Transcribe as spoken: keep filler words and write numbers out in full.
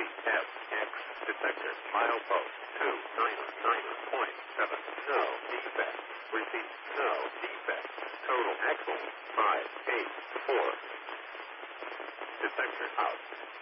three F X detector. Milepost two niner niner point seven. No defect. Repeat. No defect. Total axle five eight four. Detector out.